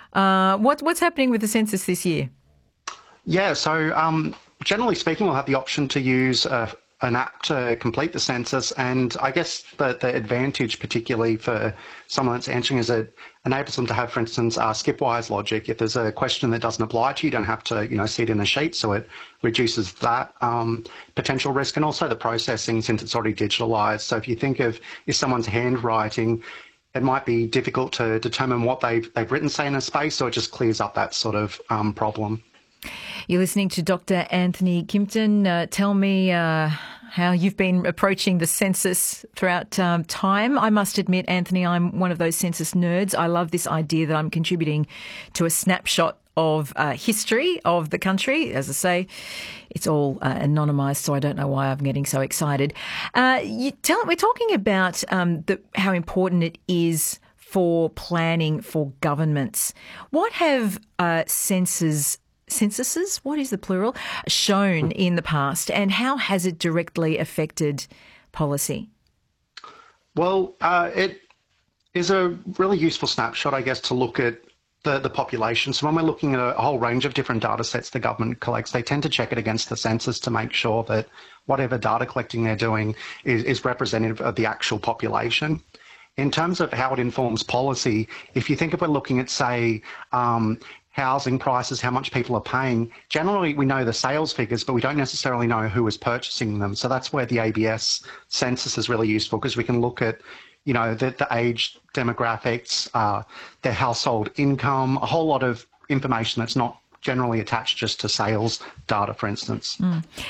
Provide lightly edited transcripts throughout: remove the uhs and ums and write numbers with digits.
What's happening with the census this year? Yeah, so generally speaking, we'll have the option to use an app to complete the census, and I guess the advantage, particularly for someone that's answering, is it enables them to have, for instance, skipwise logic. If there's a question that doesn't apply to you, you don't have to, see it in a sheet, so it reduces that potential risk, and also the processing since it's already digitalised. So if you think of if someone's handwriting, it might be difficult to determine what they've written, say, in a space, so it just clears up that sort of problem. You're listening to Dr. Anthony Kimpton. Tell me how you've been approaching the census throughout time. I must admit, Anthony, I'm one of those census nerds. I love this idea that I'm contributing to a snapshot of history of the country. As I say, it's all anonymised, so I don't know why I'm getting so excited. We're talking about how important it is for planning for governments. What have censuses, what is the plural, shown in the past, and how has it directly affected policy? Well, it is a really useful snapshot, I guess, to look at the population. So when we're looking at a whole range of different data sets the government collects, they tend to check it against the census to make sure that whatever data collecting they're doing is representative of the actual population. In terms of how it informs policy, if you think if we're looking at, say, housing prices, how much people are paying, generally we know the sales figures, but we don't necessarily know who is purchasing them. So that's where the ABS census is really useful, because we can look at, the age demographics, their household income, a whole lot of information that's not generally attached just to sales data, for instance.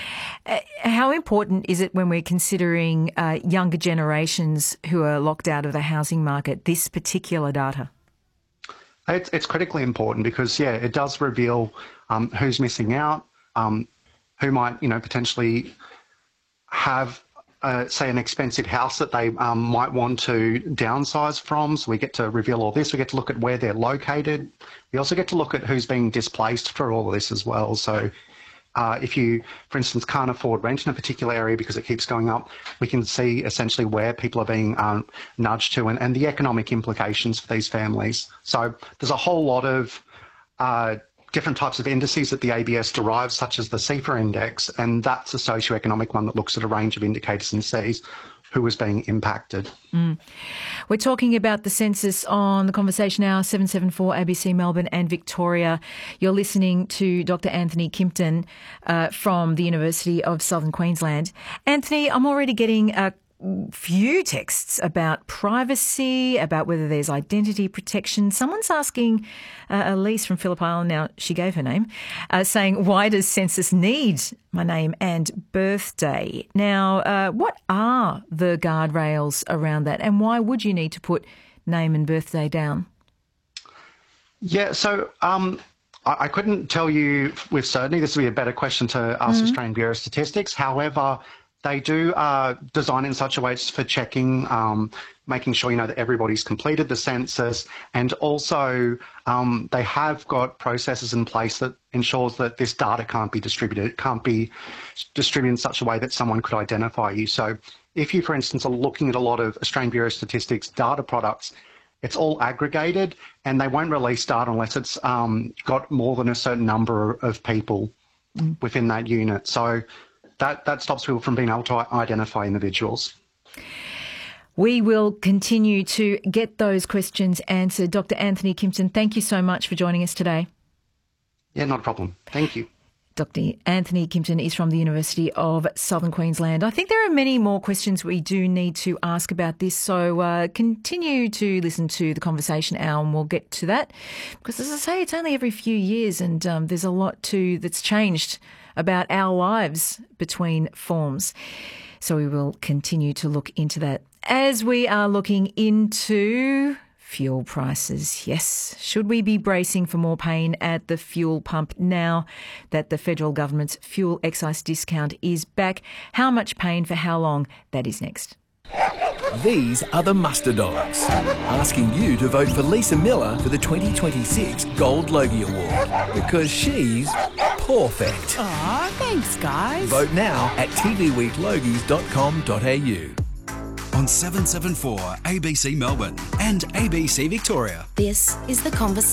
How important is it when we're considering younger generations who are locked out of the housing market, this particular data? It's critically important because, it does reveal who's missing out, who might, potentially have, say, an expensive house that they might want to downsize from. So we get to reveal all this. We get to look at where they're located. We also get to look at who's being displaced for all of this as well. So if you, for instance, can't afford rent in a particular area because it keeps going up, we can see essentially where people are being nudged to and the economic implications for these families. So there's a whole lot of different types of indices that the ABS derives, such as the CEFA index, and that's a socioeconomic one that looks at a range of indicators and sees who is being impacted. We're talking about the census on the Conversation Hour, 774 ABC Melbourne and Victoria. You're listening to Dr. Anthony Kimpton from the University of Southern Queensland. Anthony, I'm already getting a few texts about privacy, about whether there's identity protection. Someone's asking, Elise from Phillip Island, now she gave her name, saying, why does census need my name and birthday? Now, what are the guardrails around that, and why would you need to put name and birthday down? Yeah, so I couldn't tell you with certainty. This would be a better question to ask Australian Bureau of Statistics. However, they do design in such a way for checking, making sure, that everybody's completed the census, and also they have got processes in place that ensures that this data can't be distributed. It can't be distributed in such a way that someone could identify you. So if you, for instance, are looking at a lot of Australian Bureau of Statistics data products, it's all aggregated and they won't release data unless it's got more than a certain number of people within that unit. So that stops people from being able to identify individuals. We will continue to get those questions answered. Dr. Anthony Kimpton, thank you so much for joining us today. Yeah, not a problem. Thank you. Dr. Anthony Kimpton is from the University of Southern Queensland. I think there are many more questions we do need to ask about this, so continue to listen to the Conversation Hour and we'll get to that. Because as I say, it's only every few years and there's a lot that's changed about our lives between forms. So we will continue to look into that. As we are looking into fuel prices, yes, should we be bracing for more pain at the fuel pump now that the federal government's fuel excise discount is back? How much pain for how long? That is next. These are the Muster Dogs, asking you to vote for Lisa Miller for the 2026 Gold Logie Award, because she's perfect. Aw, thanks, guys. Vote now at tvweeklogies.com.au. On 774 ABC Melbourne and ABC Victoria. This is The Conversation.